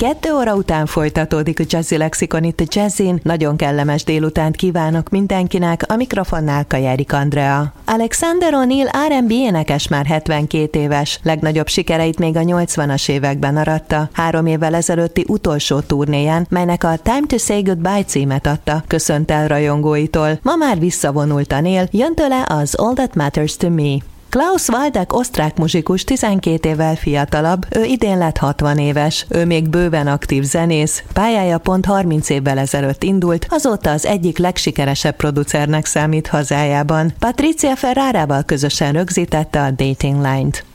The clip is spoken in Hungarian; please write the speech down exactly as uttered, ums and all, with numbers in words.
Kettő óra után folytatódik a Jazzy Lexikon itt a Jazzin. Nagyon kellemes délutánt kívánok mindenkinek, a mikrofonnál Kajárik Andrea. Alexander O'Neal er and bé énekes már hetvenkét éves, legnagyobb sikereit még a nyolcvanas években aratta. Három évvel ezelőtti utolsó turnéján, melynek a Time to Say Goodbye címet adta, köszönt el rajongóitól. Ma már visszavonult a Neil, jön tőle az All That Matters to Me. Klaus Waldek osztrák muzsikus tizenkét évvel fiatalabb, ő idén lett hatvan éves, ő még bőven aktív zenész, pályája pont harminc évvel ezelőtt indult, azóta az egyik legsikeresebb producernek számít hazájában. Patricia Ferrárával közösen rögzítette a Dating Line-t.